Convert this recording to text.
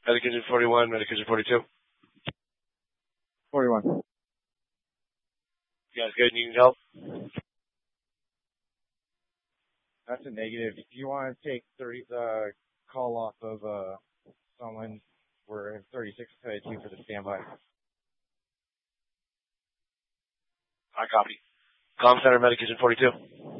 Medication 41, Medication 42. 41. You guys good? You need help? That's a negative. If you want to take call off of someone, we're 36 for the standby. I copy. Comm Center, Medication 42.